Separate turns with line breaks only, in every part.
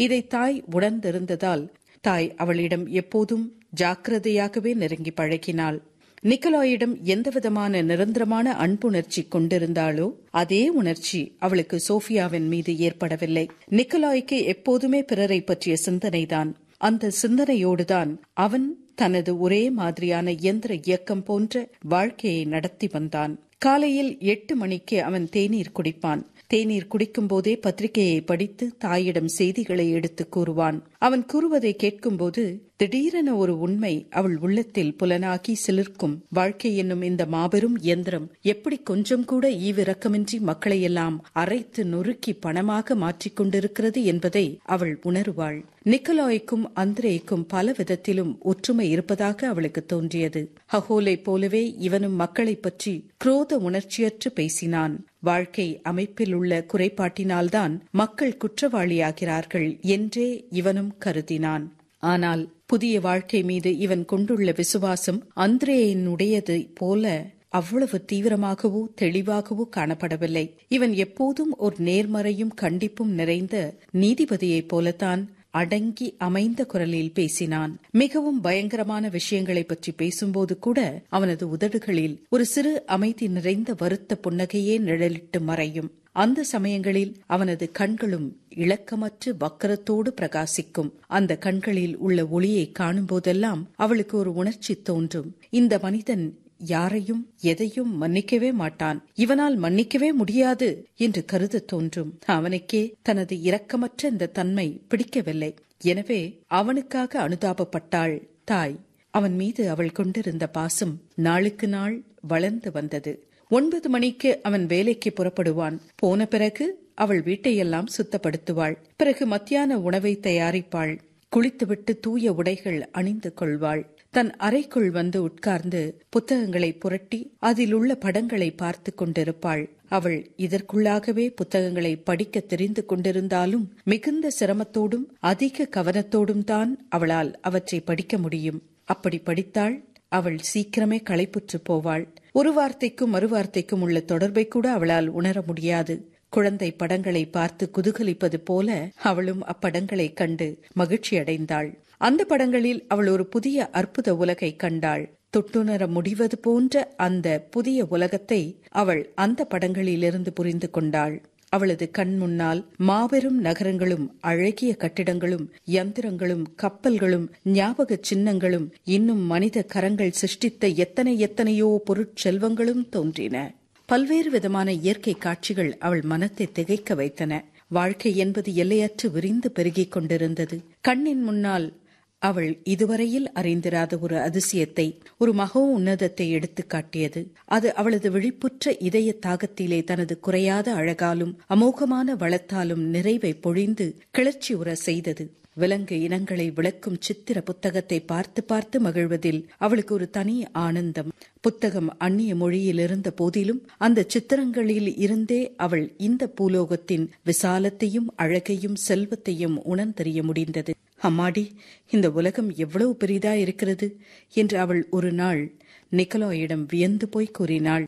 இதை தாய் உணர்ந்திருந்ததால் தாய் அவளிடம் எப்போதும் ஜாக்கிரதையாகவே நெருங்கி பழகினாள். நிக்கலாயிடம் எந்தவிதமான நிரந்தரமான அன்புணர்ச்சி கொண்டிருந்தாளோ அதே உணர்ச்சி அவளுக்கு சோஃபியாவின் மீது ஏற்படவில்லை. நிக்கலாய்க்கு எப்போதுமே பிறரை பற்றிய சிந்தனைதான். அந்த சிந்தனையோடுதான் அவன் தனது ஒரே மாதிரியான இயந்திர இயக்கம் போன்ற வாழ்க்கையை நடத்தி வந்தான். காலையில் 8 மணிக்கு அவன் தேநீர் குடிப்பான். தேநீர் குடிக்கும் போதே பத்திரிகையை படித்து தாயிடம் செய்திகளை எடுத்து கூறுவான். அவன் கூறுவதை கேட்கும்போது திடீரென ஒரு உண்மை அவள் உள்ளத்தில் புலனாகி சிலிர்க்கும். வாழ்க்கை என்னும் இந்த மாபெரும் இயந்திரம் எப்படி கொஞ்சம் கூட ஈவிரக்கமின்றி மக்களையெல்லாம் அரைத்து நொறுக்கி பணமாக மாற்றிக் கொண்டிருக்கிறது என்பதை அவள் உணருவாள். நிக்கலாய்க்கும் அந்திரேய்க்கும் பல விதத்திலும் ஒற்றுமை இருப்பதாக அவளுக்கு தோன்றியது. ஹகோலை போலவே இவனும் மக்களை பற்றி குரோத உணர்ச்சியற்று பேசினான். வாழ்க்கை அமைப்பில் உள்ள குறைபாட்டினால்தான் மக்கள் குற்றவாளியாகிறார்கள் என்றே இவனும் கருதினான். ஆனால் புதிய வாழ்க்கை மீது இவன் கொண்டுள்ள விசுவாசம் அந்திரேயனுடையது போல அவ்வளவு தீவிரமாகவோ தெளிவாகவோ காணப்படவில்லை. இவன் எப்போதும் ஒரு நேர்மறையும் கண்டிப்பும் நிறைந்த நீதிபதியைப் போலத்தான் அடங்கி அமைந்த குரலில் பேசினான். மிகவும் பயங்கரமான விஷயங்களை பற்றி பேசும்போது கூட அவனது உதடுகளில் ஒரு சிறு அமைதி நிறைந்த வருத்த புன்னகையே நிழலிட்டு மறையும். அந்த சமயங்களில் அவனது கண்களும் இளக்கமற்று வக்கரத்தோடு பிரகாசிக்கும். அந்த கண்களில் உள்ள ஒளியை காணும் போதெல்லாம் அவளுக்கு ஒரு உணர்ச்சி தோன்றும். இந்த மனிதன் யாரையும் எதையும் மன்னிக்கவே மாட்டான், இவனால் மன்னிக்கவே முடியாது என்று கருத தோன்றும். அவனுக்கே தனது இரக்கமற்ற இந்த தன்மை பிடிக்கவில்லை. எனவே அவனுக்காக அனுதாபப்பட்டாள் தாய். அவன் மீது அவள் கொண்டிருந்த பாசம் நாளுக்கு நாள் வளர்ந்து வந்தது. 9 மணிக்கு அவன் வேலைக்கு புறப்படுவான். போன பிறகு அவள் வீட்டையெல்லாம் சுத்தப்படுத்துவாள். பிறகு மத்தியான உணவை தயாரிப்பாள். குளித்துவிட்டு தூய உடைகள் அணிந்து கொள்வாள். தன் அறைக்குள் வந்து உட்கார்ந்து புத்தகங்களை புரட்டி அதில் உள்ள படங்களை பார்த்து கொண்டிருப்பாள். அவள் இதற்குள்ளாகவே புத்தகங்களை படிக்க தெரிந்து கொண்டிருந்தாலும் மிகுந்த சிரமத்தோடும் அதிக கவனத்தோடும் தான் அவளால் அவற்றை படிக்க முடியும். அப்படி படித்தாள். அவள் சீக்கிரமே களைப்புற்று போவாள். ஒரு வார்த்தைக்கும் மறுவார்த்தைக்கும் உள்ள தொடர்பை கூட அவளால் உணர முடியாது. குழந்தை படங்களை பார்த்து குதூகலிப்பது போல அவளும் அப்படங்களை கண்டு மகிழ்ச்சி அடைந்தாள். அந்த படங்களில் அவள் ஒரு புதிய அற்புத உலகை கண்டாள். தொட்டுணர முடிவது போன்ற அந்த புதிய உலகத்தை அவள் அந்த படங்களிலிருந்து புரிந்து கொண்டாள். அவளது கண் முன்னால் மாபெரும் நகரங்களும் அழகிய கட்டிடங்களும் யந்திரங்களும் கப்பல்களும் ஞாபக சின்னங்களும் இன்னும் மனித கரங்கள் சிருஷ்டித்த எத்தனையோ பொருட்செல்வங்களும் தோன்றின. பல்வேறு விதமான இயற்கை காட்சிகள் அவள் மனத்தை திகைக்க வைத்தன. வாழ்க்கை என்பது எல்லையற்று விரிந்து பெருகிக் கொண்டிருந்தது. கண்ணின் முன்னால் அவள் இதுவரையில் அறிந்திராத ஒரு அதிசயத்தை, ஒரு மகோ உன்னதத்தை எடுத்து காட்டியது. அது அவளது விழிப்புற்ற இதய தாகத்திலே தனது குறையாத அழகாலும் அமோகமான வளத்தாலும் நிறைவை பொழிந்து கிளர்ச்சி உற செய்தது. விலங்கு இனங்களை விளக்கும் சித்திர புத்தகத்தை பார்த்து பார்த்து மகிழ்வதில் அவளுக்கு ஒரு தனி ஆனந்தம். புத்தகம் அந்நிய மொழியில் இருந்த போதிலும் அந்த சித்திரங்களில் இருந்தே அவள் இந்த பூலோகத்தின் விசாலத்தையும் அழகையும் செல்வத்தையும் உணர்ந்தறிய முடிந்தது. அம்மாடி, இந்த உலகம் எவ்வளவு பெரிதா இருக்கிறது என்று அவள் ஒரு நாள் நிக்கலாயிடம் வியந்து போய் கூறினாள்.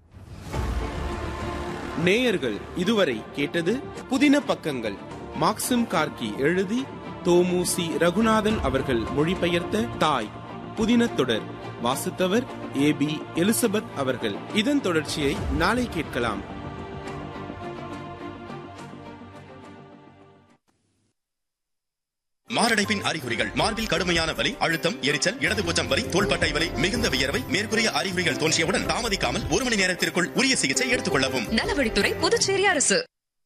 நேயர்கள் இதுவரை கேட்டது புதின பக்கங்கள். மாக்சிம் கார்கி எழுதி தோமுசி ரகுநாதன் அவர்கள் மொழிபெயர்த்த தாய் புதின தொடர். வாசித்தவர் AB எலிசபெத் அவர்கள். இதன் தொடர்ச்சியை நாளை கேட்கலாம்.
மாரடைப்பின் அறிகுறிகள்: மார்பில் கடுமையான வலி, அழுத்தம், எரிச்சல், இடதுபூச்சம் வலி, தோள்பட்டை வலி, மிகுந்த வியர்வை. மேற்கூறிய அறிகுறிகள் தோன்றியவுடன் தாமதிக்காமல் 1 மணி நேரத்திற்குள் உரிய சிகிச்சை எடுத்துக் கொள்ளவும்.
நலவழித்துறை, புதுச்சேரி அரசு.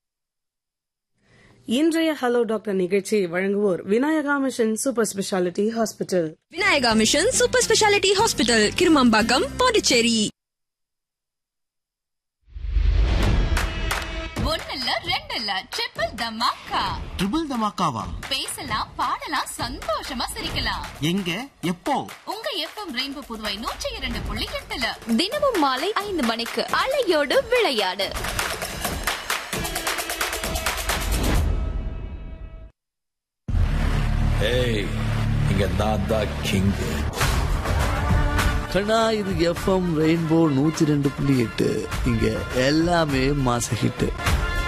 இன்றைய ஹலோ டாக்டர் நிகழ்ச்சியை வழங்குவோர் Vinayaka mission super speciality hospital.
Vinayaka mission super speciality hospital, Kirumampakkam, Pondicherry.
ஒன்னல்ல ரெண்டல்ல triple dhamaka.
Triple தமாக்காவா?
பேசலாம், பாடலாம், சந்தோஷமா சிரிக்கலாம்.
எங்க, எப்போ?
உங்க FM ரெயின்போ புதுவை 102.8
தினமும் மாலை 5 மணிக்கு அலையோடு விளையாடு.
இங்க நான் தான் கிங். கண்ணா, இது FM ரெயின்போ 102.8. இங்க எல்லாமே மாச ஹிட்.